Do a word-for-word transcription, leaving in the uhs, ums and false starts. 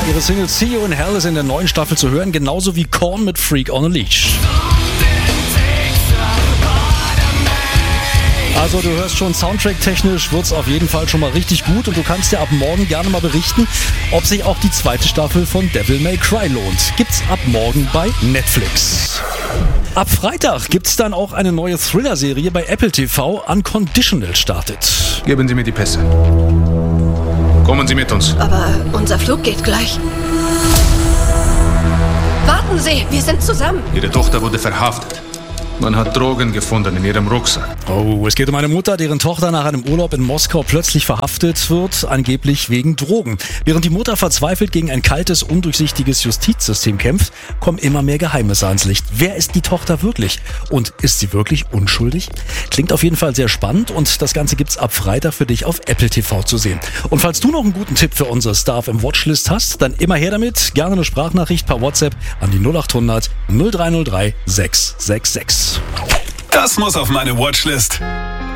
Ihre Single See You in Hell ist in der neuen Staffel zu hören, genauso wie Korn mit Freak on a Leash. Also du hörst schon, Soundtrack-technisch wird's auf jeden Fall schon mal richtig gut und du kannst dir ab morgen gerne mal berichten, ob sich auch die zweite Staffel von Devil May Cry lohnt. Gibt's ab morgen bei Netflix. Ab Freitag gibt's dann auch eine neue Thriller-Serie bei Apple T V, Unconditional startet. Geben Sie mir die Pässe. Kommen Sie mit uns. Aber unser Flug geht gleich. Warten Sie, wir sind zusammen. Ihre Tochter wurde verhaftet. Man hat Drogen gefunden in ihrem Rucksack. Oh, es geht um eine Mutter, deren Tochter nach einem Urlaub in Moskau plötzlich verhaftet wird, angeblich wegen Drogen. Während die Mutter verzweifelt gegen ein kaltes, undurchsichtiges Justizsystem kämpft, kommen immer mehr Geheimnisse ans Licht. Wer ist die Tochter wirklich? Und ist sie wirklich unschuldig? Klingt auf jeden Fall sehr spannend und das Ganze gibt's ab Freitag für dich auf Apple T V zu sehen. Und falls du noch einen guten Tipp für unsere Star F M Watchlist hast, dann immer her damit. Gerne eine Sprachnachricht per WhatsApp an die null acht hundert null drei null drei sechs sechs sechs. Das muss auf meine Watchlist.